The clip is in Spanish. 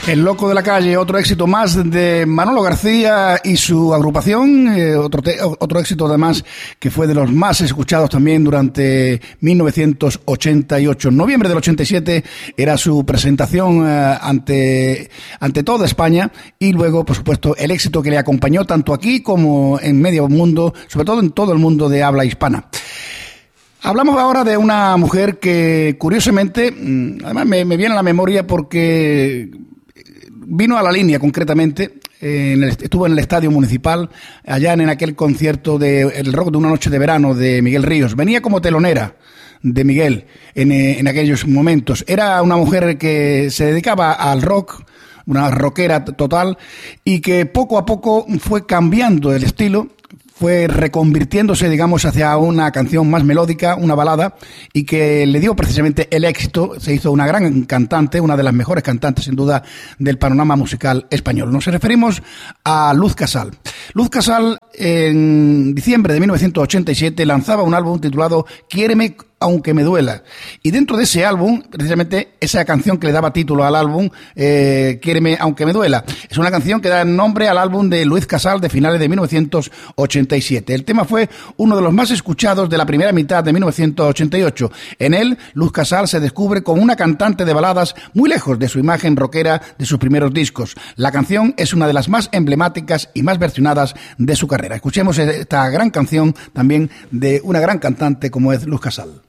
El Loco de la Calle, otro éxito más de Manolo García y su agrupación, otro éxito además que fue de los más escuchados también durante 1988. En noviembre del 87 era su presentación ante toda España y luego, por supuesto, el éxito que le acompañó tanto aquí como en medio mundo, sobre todo en todo el mundo de habla hispana. Hablamos ahora de una mujer que, curiosamente, además me viene a la memoria porque vino a La Línea concretamente, estuvo en el Estadio Municipal, allá en aquel concierto de El Rock de una noche de verano de Miguel Ríos. Venía como telonera de Miguel en aquellos momentos. Era una mujer que se dedicaba al rock, una rockera total, y que poco a poco fue cambiando el estilo, fue reconvirtiéndose, digamos, hacia una canción más melódica, una balada, y que le dio precisamente el éxito. Se hizo una gran cantante, una de las mejores cantantes, sin duda, del panorama musical español. Nos referimos a Luz Casal. Luz Casal, en diciembre de 1987, lanzaba un álbum titulado Quiéreme aunque me duela. Y dentro de ese álbum, precisamente esa canción que le daba título al álbum, Quiéreme aunque me duela, es una canción que da nombre al álbum de Luz Casal de finales de 1987. El tema fue uno de los más escuchados de la primera mitad de 1988. En él, Luz Casal se descubre como una cantante de baladas muy lejos de su imagen rockera de sus primeros discos. La canción es una de las más emblemáticas y más versionadas de su carrera. Escuchemos esta gran canción también de una gran cantante como es Luz Casal.